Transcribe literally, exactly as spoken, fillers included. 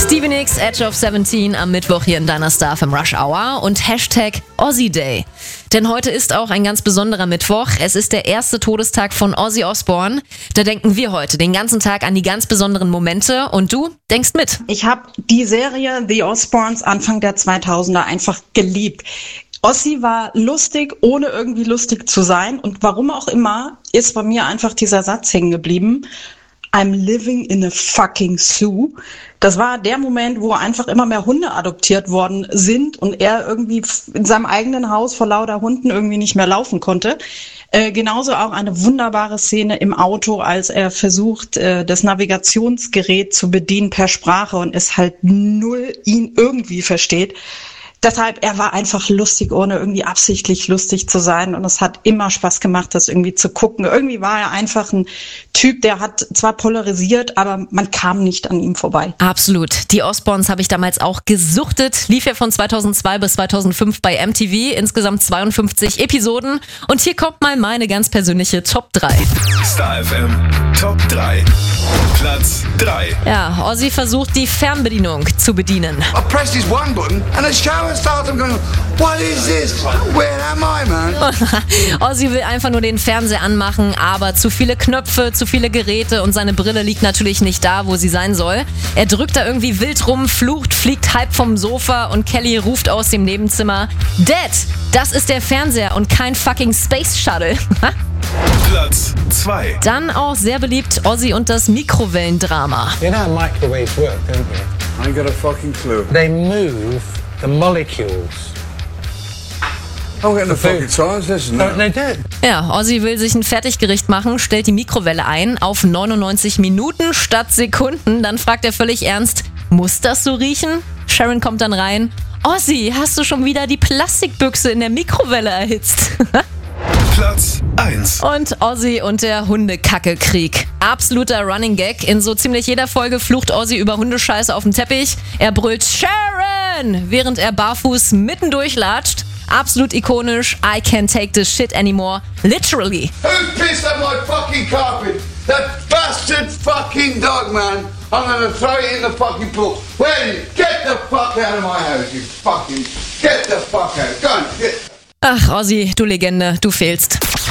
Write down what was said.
Stevie Nicks, Edge of siebzehn am Mittwoch hier in deiner Star F M Rush Hour und Hashtag Ozzy Day. Denn heute ist auch ein ganz besonderer Mittwoch. Es ist der erste Todestag von Ozzy Osbourne. Da denken wir heute den ganzen Tag an die ganz besonderen Momente und du denkst mit. Ich habe die Serie The Osbournes Anfang der zweitausender einfach geliebt. Ozzy war lustig, ohne irgendwie lustig zu sein. Und warum auch immer, ist bei mir einfach dieser Satz hängen geblieben. I'm living in a fucking zoo. Das war der Moment, wo einfach immer mehr Hunde adoptiert worden sind und er irgendwie in seinem eigenen Haus vor lauter Hunden irgendwie nicht mehr laufen konnte. Äh, genauso auch eine wunderbare Szene im Auto, als er versucht, äh, das Navigationsgerät zu bedienen per Sprache und es halt null ihn irgendwie versteht. Deshalb, er war einfach lustig, ohne irgendwie absichtlich lustig zu sein. Und es hat immer Spaß gemacht, das irgendwie zu gucken. Irgendwie war er einfach ein Typ, der hat zwar polarisiert, aber man kam nicht an ihm vorbei. Absolut. Die Osbournes habe ich damals auch gesuchtet. Lief ja von zweitausendzwei bis zweitausendfünf bei M T V. Insgesamt zweiundfünfzig Episoden. Und hier kommt mal meine ganz persönliche Top drei. Star F M Top drei. Platz drei. Ja, Ozzy versucht die Fernbedienung zu bedienen. I pressed this one button and the shower started. I'm going, what is this? Where am I, man? Ozzy will einfach nur den Fernseher anmachen, aber zu viele Knöpfe, zu viele Geräte und seine Brille liegt natürlich nicht da, wo sie sein soll. Er drückt da irgendwie wild rum, flucht, fliegt halb vom Sofa und Kelly ruft aus dem Nebenzimmer: Dad, das ist der Fernseher und kein fucking Space Shuttle. Platz zwei. Dann auch sehr beliebt Ozzy und das Mikrowellendrama. You know how microwaves work, don't you? I ain't got a fucking clue. They move the molecules. I'm getting a fucking science lesson now. They do. Ja, Ozzy will sich ein Fertiggericht machen, stellt die Mikrowelle ein auf neunundneunzig Minuten statt Sekunden. Dann fragt er völlig ernst: Muss das so riechen? Sharon kommt dann rein: Ozzy, hast du schon wieder die Plastikbüchse in der Mikrowelle erhitzt? Platz eins. Und Ozzy und der Hundekacke-Krieg. Absoluter Running Gag. In so ziemlich jeder Folge flucht Ozzy über Hundescheiße auf dem Teppich. Er brüllt Sharon, während er barfuß mitten durchlatscht. Absolut ikonisch. I can't take this shit anymore. Literally. Who pissed on my fucking carpet? That bastard fucking dog, man. I'm gonna throw it in the fucking pool. Where are you? Get the fuck out of my house, you fucking... Get the fuck out. Go on, get... Ach, Ozzy, du Legende, du fehlst.